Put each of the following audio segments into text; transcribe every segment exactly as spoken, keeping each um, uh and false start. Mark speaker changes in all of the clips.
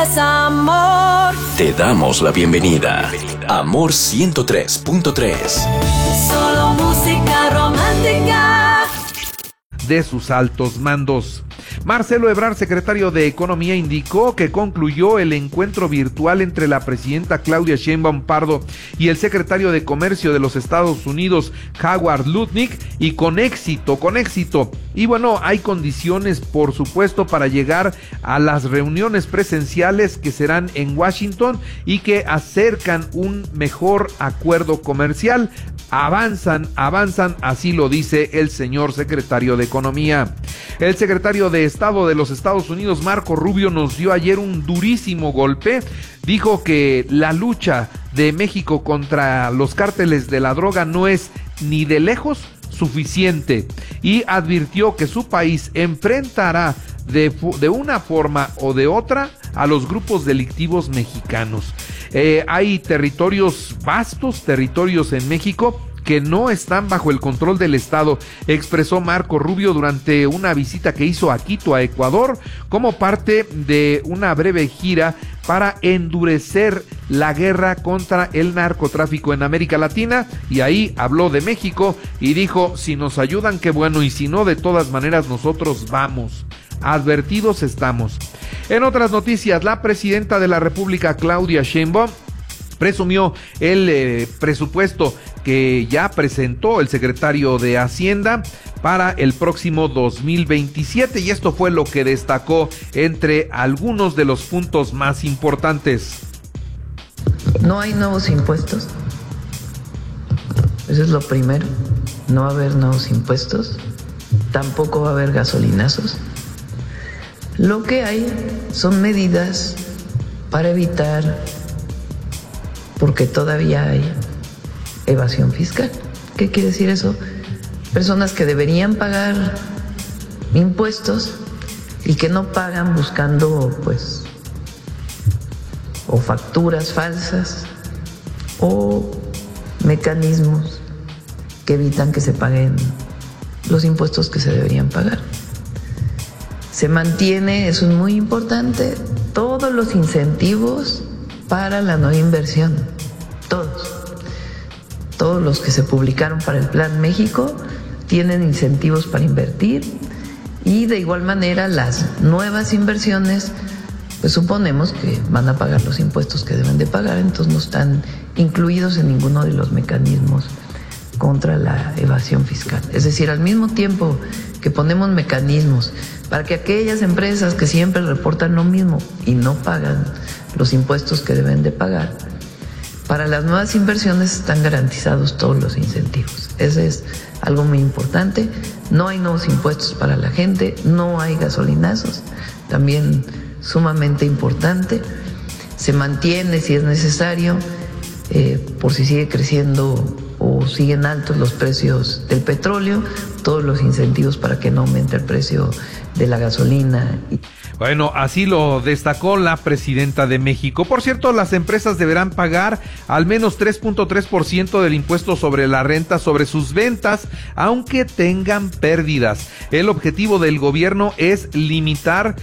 Speaker 1: Amor.
Speaker 2: Te damos la bienvenida. Amor ciento tres punto tres.
Speaker 1: Solo música romántica.
Speaker 3: De sus altos mandos. Marcelo Ebrard, secretario de Economía, indicó que concluyó el encuentro virtual entre la presidenta Claudia Sheinbaum Pardo y el secretario de Comercio de los Estados Unidos, Howard Lutnick, y con éxito, con éxito. Y bueno, hay condiciones, por supuesto, para llegar a las reuniones presenciales que serán en Washington y que acercan un mejor acuerdo comercial. Avanzan, avanzan, así lo dice el señor secretario de Economía. El secretario de Estado de los Estados Unidos, Marco Rubio, nos dio ayer un durísimo golpe. Dijo que la lucha de México contra los cárteles de la droga no es ni de lejos suficiente y advirtió que su país enfrentará de, de una forma o de otra a los grupos delictivos mexicanos. Eh, hay territorios vastos, territorios en México que no están bajo el control del Estado, expresó Marco Rubio durante una visita que hizo a Quito, a Ecuador, como parte de una breve gira para endurecer la guerra contra el narcotráfico en América Latina, y ahí habló de México y dijo: si nos ayudan, qué bueno, y si no, de todas maneras nosotros vamos. Advertidos estamos. En otras noticias, la presidenta de la República, Claudia Sheinbaum, presumió el eh, presupuesto que ya presentó el secretario de Hacienda para el próximo dos mil veintisiete, y esto fue lo que destacó entre algunos de los puntos más importantes.
Speaker 4: No hay nuevos impuestos, eso es lo primero, no va a haber nuevos impuestos, tampoco va a haber gasolinazos. Lo que hay son medidas para evitar, porque todavía hay evasión fiscal. ¿Qué quiere decir eso? Personas que deberían pagar impuestos y que no pagan buscando, pues, o facturas falsas o mecanismos que evitan que se paguen los impuestos que se deberían pagar. Se mantiene, eso es muy importante, todos los incentivos para la no inversión, todos. Todos los que se publicaron para el Plan México tienen incentivos para invertir, y de igual manera las nuevas inversiones, pues suponemos que van a pagar los impuestos que deben de pagar, entonces no están incluidos en ninguno de los mecanismos contra la evasión fiscal. Es decir, al mismo tiempo que ponemos mecanismos para que aquellas empresas que siempre reportan lo mismo y no pagan los impuestos que deben de pagar, para las nuevas inversiones están garantizados todos los incentivos. Ese es algo muy importante. No hay nuevos impuestos para la gente, no hay gasolinazos, también sumamente importante. Se mantiene, si es necesario, eh, por si sigue creciendo o siguen altos los precios del petróleo, todos los incentivos para que no aumente el precio de la gasolina.
Speaker 3: Bueno, así lo destacó la presidenta de México. Por cierto, las empresas deberán pagar al menos tres punto tres por ciento del impuesto sobre la renta sobre sus ventas, aunque tengan pérdidas. El objetivo del gobierno es limitar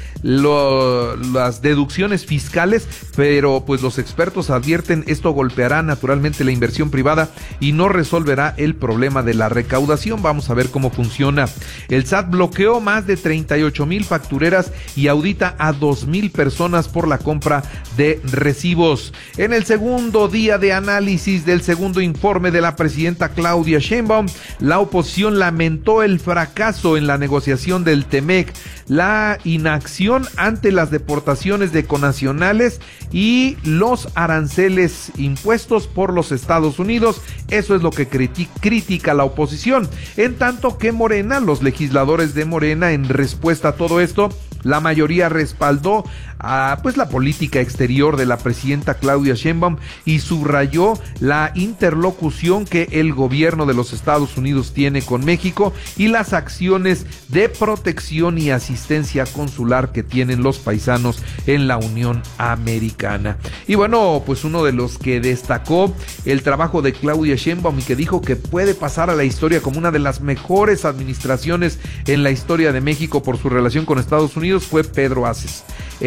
Speaker 3: lo, las deducciones fiscales, pero pues los expertos advierten esto golpeará naturalmente la inversión privada y no resolverá el problema de la recaudación. Vamos a ver cómo funciona. El S A T bloqueó más de treinta y ocho mil factureras y auditó a dos mil personas por la compra de recibos. En el segundo día de análisis del segundo informe de la presidenta Claudia Sheinbaum, la oposición lamentó el fracaso en la negociación del T-MEC, la inacción ante las deportaciones de connacionales y los aranceles impuestos por los Estados Unidos. Eso es lo que criti- critica la oposición. En tanto que Morena, los legisladores de Morena, en respuesta a todo esto, la mayoría respaldó a pues la política exterior de la presidenta Claudia Sheinbaum y subrayó la interlocución que el gobierno de los Estados Unidos tiene con México y las acciones de protección y asistencia consular que tienen los paisanos en la Unión Americana. Y bueno, pues uno de los que destacó el trabajo de Claudia Sheinbaum y que dijo que puede pasar a la historia como una de las mejores administraciones en la historia de México por su relación con Estados Unidos fue Pedro Aces.